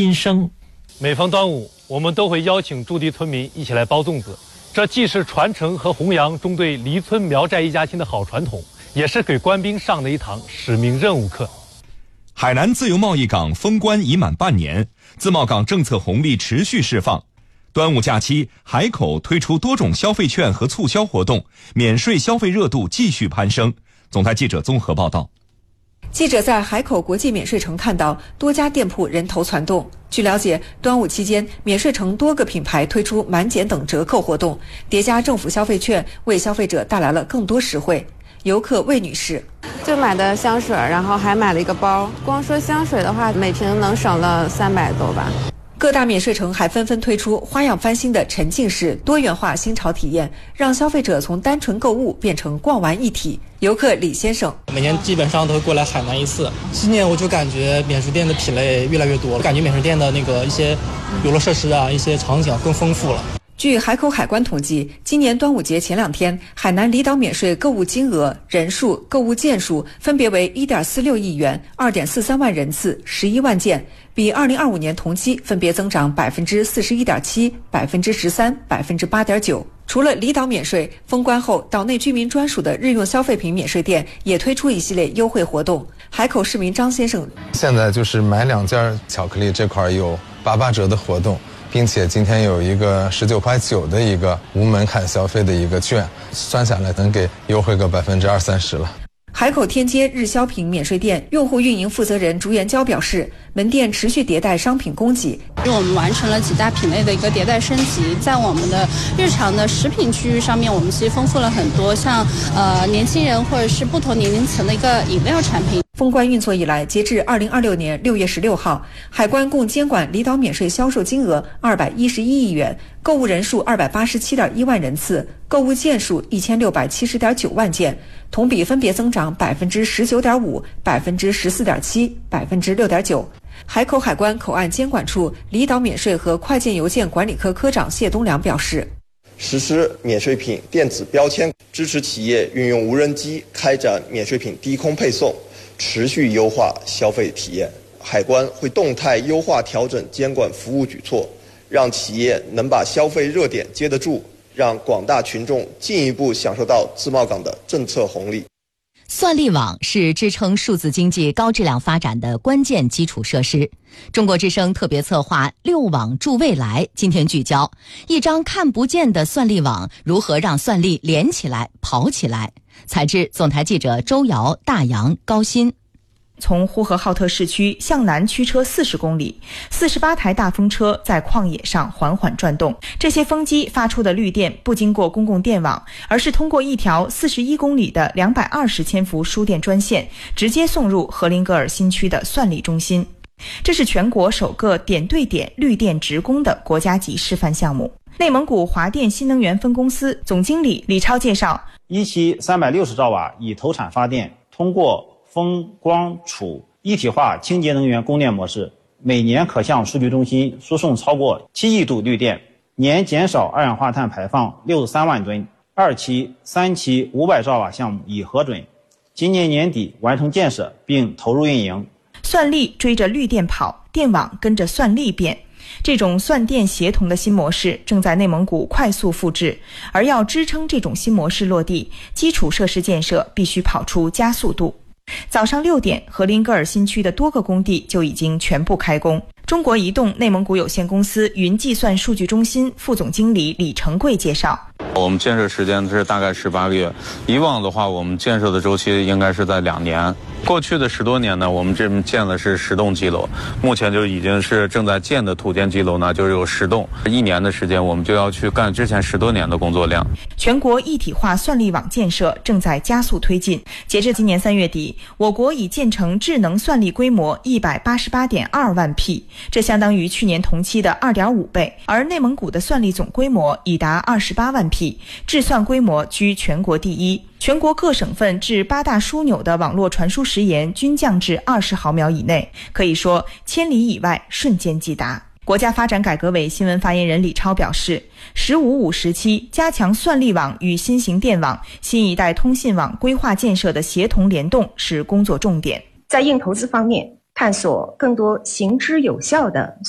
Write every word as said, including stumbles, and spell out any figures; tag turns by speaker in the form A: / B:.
A: 今生。
B: 每逢端午，我们都会邀请驻地村民一起来包粽子，这既是传承和弘扬中对黎村苗寨一家亲的好传统，也是给官兵上的一堂使命任务课。
C: 海南自由贸易港封关已满半年，自贸港政策红利持续释放。端午假期，海口推出多种消费券和促销活动，免税消费热度继续攀升。总台记者综合报道。
D: 记者在海口国际免税城看到多家店铺人头攒动。据了解，端午期间，免税城多个品牌推出满减等折扣活动，叠加政府消费券，为消费者带来了更多实惠。游客魏女士
E: 就买的香水，然后还买了一个包，光说香水的话，每瓶能省了三百多吧。
D: 各大免税城还纷纷推出花样翻新的沉浸式多元化新潮体验，让消费者从单纯购物变成逛完一体。游客李先生
F: 每年基本上都会过来海南一次，今年我就感觉免税店的品类越来越多了，感觉免税店的那个一些游乐设施啊，一些场景更丰富了。
D: 据海口海关统计，今年端午节前两天，海南离岛免税购物金额、人数、购物件数分别为 一点四六亿元、二点四三万人次、十一万件，比二零二五年同期分别增长百分之四十一点七、百分之十三、百分之八点九。除了离岛免税，封关后岛内居民专属的日用消费品免税店也推出一系列优惠活动。海口市民张先生，
G: 现在就是买两件巧克力这块有八八折的活动。并且今天有一个十九块九的一个无门槛消费的一个券，算下来能给优惠个百分之二三十了。
D: 海口天街日销品免税店用户运营负责人朱元娇表示，门店持续迭代商品供给，
H: 因为我们完成了几大品类的一个迭代升级，在我们的日常的食品区域上面，我们其实丰富了很多像呃年轻人或者是不同年龄层的一个饮料产品。
D: 封关运作以来，截至二零二六年六月十六号，海关共监管离岛免税销售金额二百一十一亿元，购物人数二百八十七点一万人次，购物件数一千六百七十点九万件，同比分别增长百分之十九点五、百分之十四点七、百分之六点九。海口海关口岸监管处离岛免税和快件邮件管理科科长谢东良表示，
I: 实施免税品电子标签，支持企业运用无人机开展免税品低空配送，持续优化消费体验。海关会动态优化调整监管服务举措，让企业能把消费热点接得住，让广大群众进一步享受到自贸港的政策红利。
J: 算力网是支撑数字经济高质量发展的关键基础设施。中国之声特别策划六网助未来，今天聚焦一张看不见的算力网如何让算力连起来跑起来。采制总台记者周瑶、大洋、高鑫。
K: 从呼和浩特市区向南驱车四十公里，四十八台大风车在旷野上缓缓转动。这些风机发出的绿电不经过公共电网，而是通过一条四十一公里的两百二十千伏输电专线，直接送入荷林格尔新区的算力中心。这是全国首个点对点绿电直供的国家级示范项目。内蒙古华电新能源分公司总经理李超介绍，
L: 一期三百六十兆瓦以投产发电，通过风光储一体化清洁能源供电模式，每年可向数据中心输送超过七亿度绿电，年减少二氧化碳排放六十三万吨。二期、三期五百兆瓦项目已核准，今年年底完成建设并投入运营。
K: 算力追着绿电跑，电网跟着算力变。这种算电协同的新模式正在内蒙古快速复制，而要支撑这种新模式落地，基础设施建设必须跑出加速度。早上六点，荷林格尔新区的多个工地就已经全部开工。中国移动内蒙古有限公司云计算数据中心副总经理李成贵介绍，
M: 我们建设时间是大概十八个月，以往的话我们建设的周期应该是在两年。过去的十多年呢，我们这边建的是十栋基楼，目前就已经是正在建的土建基楼呢，就是有十栋。一年的时间，我们就要去干之前十多年的工作量。
K: 全国一体化算力网建设正在加速推进。截至今年三月底，我国已建成智能算力规模一百八十八点二万 P， 这相当于去年同期的 二点五倍。而内蒙古的算力总规模已达二十八万 P， 智算规模居全国第一。全国各省份至八大枢纽的网络传输时延均降至二十毫秒以内，可以说千里以外瞬间即达。国家发展改革委新闻发言人李超表示，十五五时期加强算力网与新型电网、新一代通信网规划建设的协同联动是工作重点。
N: 在硬投资方面，探索更多行之有效的